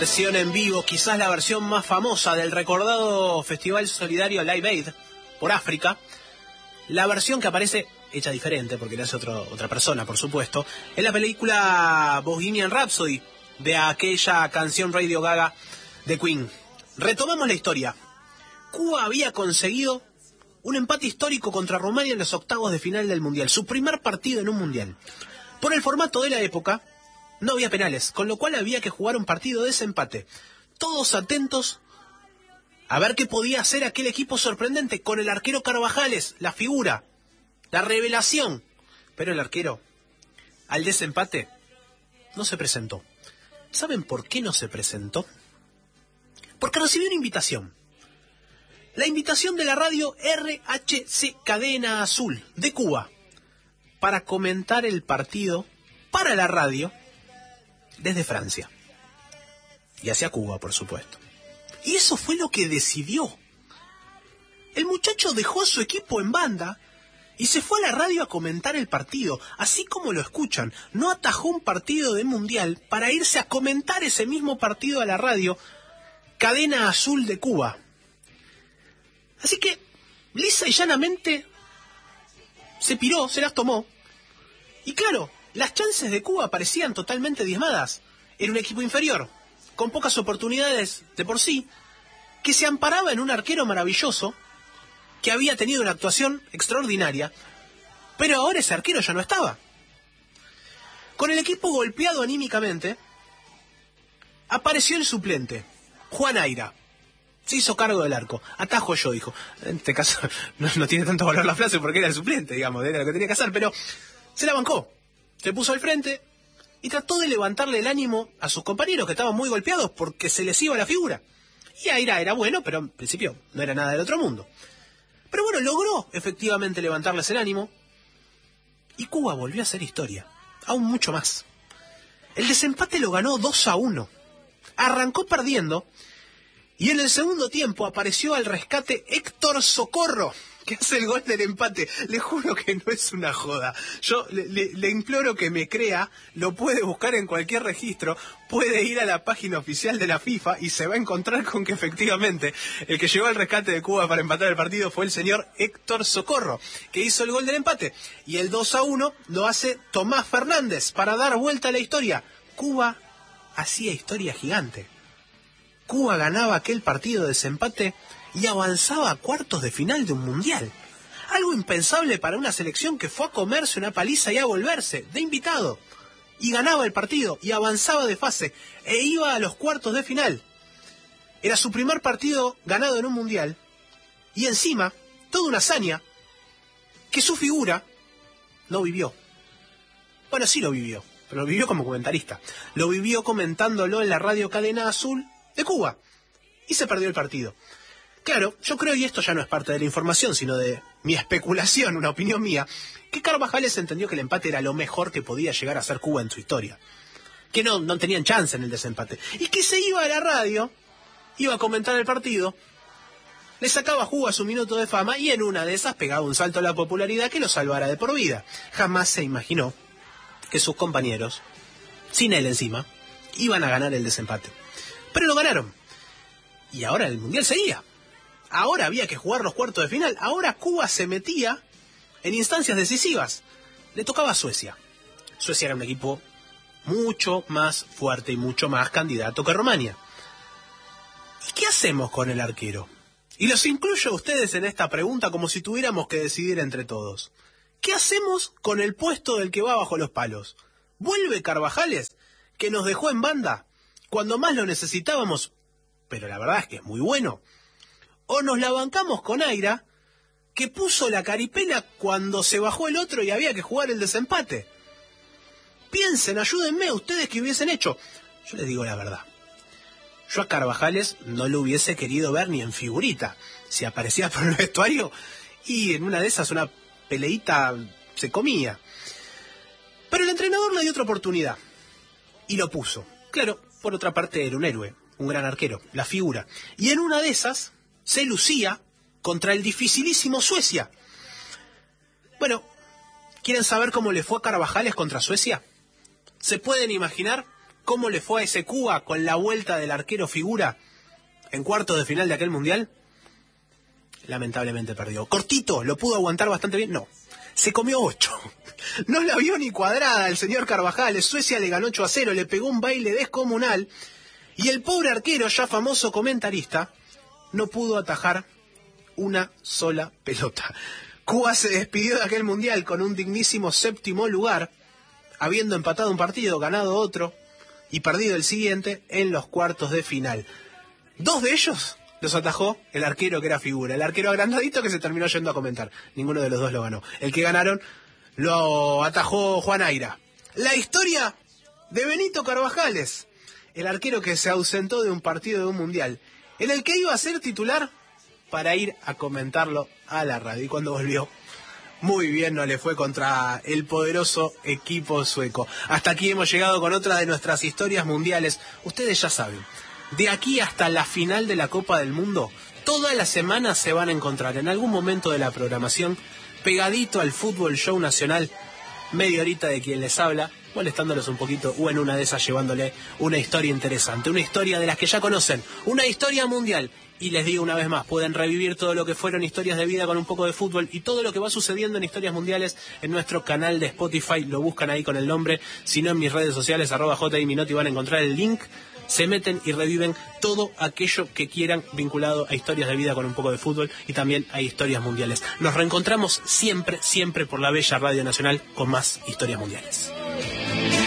versión en vivo, quizás la versión más famosa del recordado Festival Solidario Live Aid por África. La versión que aparece, hecha diferente, porque la hace otra persona, por supuesto, es la película Bohemian Rhapsody, de aquella canción Radio Gaga de Queen. Retomamos la historia. Cuba había conseguido un empate histórico contra Rumania en los octavos de final del Mundial, su primer partido en un Mundial. Por el formato de la época, no había penales, con lo cual había que jugar un partido de desempate. Todos atentos a ver qué podía hacer aquel equipo sorprendente con el arquero Carvajales, la figura, la revelación. Pero el arquero, al desempate, no se presentó. ¿Saben por qué no se presentó? Porque recibió una invitación. La invitación de la radio RHC Cadena Azul de Cuba para comentar el partido para la radio desde Francia. Y hacia Cuba, por supuesto. Y eso fue lo que decidió. El muchacho dejó a su equipo en banda y se fue a la radio a comentar el partido. Así como lo escuchan, no atajó un partido de Mundial para irse a comentar ese mismo partido a la radio Cadena Azul de Cuba. Así que, lisa y llanamente, se piró, se las tomó. Y claro, las chances de Cuba parecían totalmente diezmadas. Era un equipo inferior, con pocas oportunidades de por sí, que se amparaba en un arquero maravilloso, que había tenido una actuación extraordinaria, pero ahora ese arquero ya no estaba. Con el equipo golpeado anímicamente, apareció el suplente, Juan Aira. Se hizo cargo del arco. Atajo yo, dijo. En este caso no tiene tanto valor la frase porque era el suplente, digamos, era lo que tenía que hacer, pero se la bancó. Se puso al frente y trató de levantarle el ánimo a sus compañeros que estaban muy golpeados porque se les iba la figura. Y Aira era bueno, pero en principio no era nada del otro mundo. Pero bueno, logró efectivamente levantarles el ánimo y Cuba volvió a hacer historia, aún mucho más. El desempate lo ganó 2-1. Arrancó perdiendo y en el segundo tiempo apareció al rescate Héctor Socorro, que hace el gol del empate. Le juro que no es una joda. Yo le imploro que me crea, lo puede buscar en cualquier registro, puede ir a la página oficial de la FIFA y se va a encontrar con que efectivamente el que llegó al rescate de Cuba para empatar el partido fue el señor Héctor Socorro, que hizo el gol del empate. Y el 2-1 lo hace Tomás Fernández para dar vuelta a la historia. Cuba hacía historia gigante. Cuba ganaba aquel partido de desempate y avanzaba a cuartos de final de un mundial. Algo impensable para una selección que fue a comerse una paliza y a volverse de invitado. Y ganaba el partido y avanzaba de fase e iba a los cuartos de final. Era su primer partido ganado en un mundial. Y encima, toda una hazaña que su figura no vivió. Bueno, sí lo vivió, pero lo vivió como comentarista. Lo vivió comentándolo en la radio Cadena Azul de Cuba. Y se perdió el partido. Claro, yo creo, y esto ya no es parte de la información, sino de mi especulación, una opinión mía, que Carvajales entendió que el empate era lo mejor que podía llegar a ser Cuba en su historia. Que no tenían chance en el desempate. Y que se iba a la radio, iba a comentar el partido, le sacaba jugo a su minuto de fama y en una de esas pegaba un salto a la popularidad que lo salvara de por vida. Jamás se imaginó que sus compañeros, sin él encima, iban a ganar el desempate. Pero lo ganaron. Y ahora el mundial seguía. Ahora había que jugar los cuartos de final. Ahora Cuba se metía en instancias decisivas. Le tocaba a Suecia. Suecia era un equipo mucho más fuerte y mucho más candidato que Rumania. ¿Y qué hacemos con el arquero? Y los incluyo a ustedes en esta pregunta como si tuviéramos que decidir entre todos. ¿Qué hacemos con el puesto del que va bajo los palos? ¿Vuelve Carvajales, que nos dejó en banda cuando más lo necesitábamos, pero la verdad es que es muy bueno? ¿O nos la bancamos con Aira, que puso la caripela cuando se bajó el otro y había que jugar el desempate? Piensen, ayúdenme, ustedes que hubiesen hecho. Yo les digo la verdad. Yo a Carvajales no lo hubiese querido ver ni en figurita. Si aparecía por el vestuario y en una de esas una peleita se comía. Pero el entrenador le dio otra oportunidad y lo puso. Claro, por otra parte era un héroe, un gran arquero, la figura. Y en una de esas se lucía contra el dificilísimo Suecia. Bueno, ¿quieren saber cómo le fue a Carvajales contra Suecia? ¿Se pueden imaginar cómo le fue a ese Cuba con la vuelta del arquero figura en cuartos de final de aquel mundial? Lamentablemente perdió. Cortito, ¿lo pudo aguantar bastante bien? No. Se comió 8. No la vio ni cuadrada el señor Carvajal. Suecia le ganó 8-0, le pegó un baile descomunal. Y el pobre arquero, ya famoso comentarista, no pudo atajar una sola pelota. Cuba se despidió de aquel mundial con un dignísimo 7º lugar, habiendo empatado un partido, ganado otro y perdido el siguiente en los cuartos de final. 2 de ellos los atajó el arquero que era figura, el arquero agrandadito que se terminó yendo a comentar. Ninguno de los dos lo ganó. El que ganaron lo atajó Juan Aira. La historia de Benito Carvajales, el arquero que se ausentó de un partido de un mundial, en el que iba a ser titular para ir a comentarlo a la radio. Y cuando volvió, muy bien no le fue contra el poderoso equipo sueco. Hasta aquí hemos llegado con otra de nuestras historias mundiales. Ustedes ya saben, de aquí hasta la final de la Copa del Mundo, todas las semanas se van a encontrar en algún momento de la programación, pegadito al Fútbol Show Nacional, media horita de quien les habla, molestándolos un poquito, o en una de esas llevándole una historia interesante, una historia de las que ya conocen, una historia mundial. Y les digo una vez más, pueden revivir todo lo que fueron historias de vida con un poco de fútbol y todo lo que va sucediendo en Historias Mundiales en nuestro canal de Spotify. Lo buscan ahí con el nombre, si no en mis redes sociales, @JMinotti, van a encontrar el link. Se meten y reviven todo aquello que quieran vinculado a historias de vida con un poco de fútbol y también a historias mundiales. Nos reencontramos siempre, siempre por la bella Radio Nacional con más historias mundiales.